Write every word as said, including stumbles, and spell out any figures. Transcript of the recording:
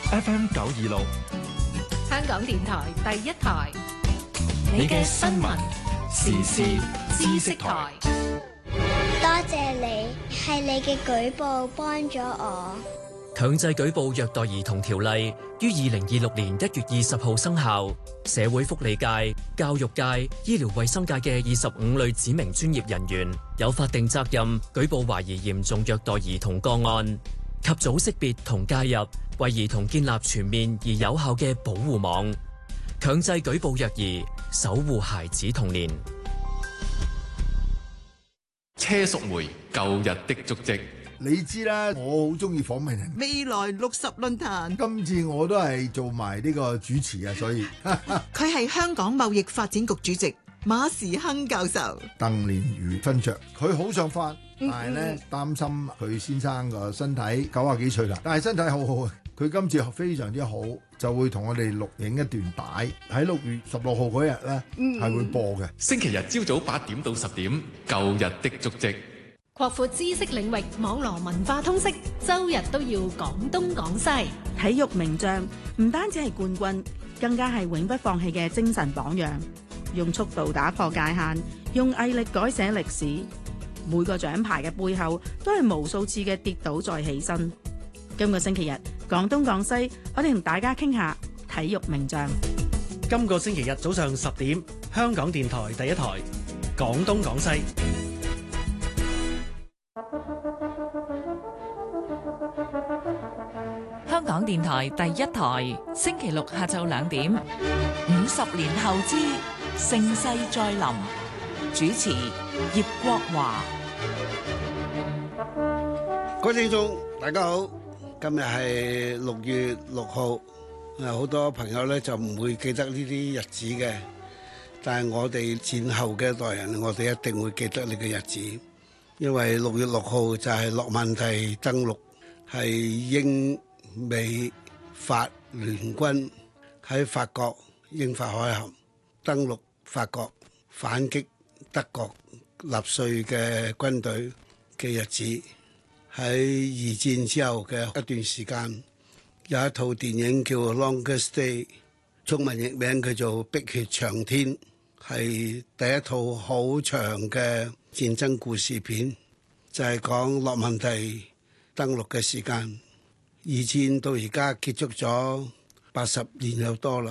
F M 九二六， 香港電台第一台， 你嘅新聞時事知識台。 多謝你，係你嘅舉報幫咗我。 強制舉報虐待兒童條例於二零二六年一月二十號生效，社會福利界、教育界、醫療衛生界嘅二十五類指明專業人員有法定責任舉報懷疑嚴重虐待兒童個案，及早識別同介入，為兒童建立全面而有效嘅保護網，強制舉報虐兒，守護孩子童年。 車淑梅舊日的足跡。 你知啦，我好中意訪問人。 未來六十論壇， 今次我都係做埋呢個主持啊，所以佢係香港貿易發展局主席馬時亨教授。 鄧蓮如勳爵，佢好想返， 嗯、 但係咧擔心佢先生個身體九十幾歲啦，但係身體好好啊。佢今次非常之好，就會同我哋錄影一段帶喺六月十六號嗰日咧係會播嘅。 星期日朝早八點到十點，舊日的足跡。 擴闊知識領域，網羅文化通識，周日都要講東講西。 體育名將唔單止係冠軍，更加係永不放棄嘅精神榜樣。用速度打破界限，用毅力改寫歷史。每個獎牌嘅背後，都係無數次嘅跌倒再起身。今個星期日講東講西，我哋同大家傾下體育名將。 今個星期日早上十點，香港電台第一台講東講西。 香港電台第一台，星期六下晝兩點，五十年後之盛世再臨，主持葉國華。 各位聽眾大家好，今日係六月六號，好多朋友咧就唔會記得呢啲日子嘅，但係我哋戰後嘅一代人，我哋一定會記得呢個日子，因為六月六號就係諾曼第登陸，係英美法聯軍喺法國英法海峽登陸法國，反擊德國納粹嘅軍隊嘅日子。喺二戰之後嘅一段時間，有一套電影叫《Longest Day》，中文譯名叫做《碧血長天》，係第一套好長嘅戰爭故事片，就係講諾曼第登陸嘅時間。二戰到而家結束咗八十年有多啦。